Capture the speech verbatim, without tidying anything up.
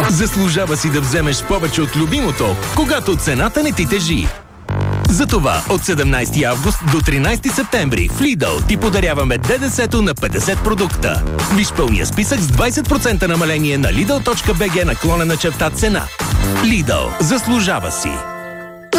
Заслужава си да вземеш повече от любимото, когато цената не ти тежи. Затова от седемнайсети август до тринайсети септември в Lidl ти подаряваме ДДС-то на петдесет продукта. Виж пълния списък с двайсет процента намаление на Lidl точка би джи наклонена черта цена. Lidl. Заслужава си.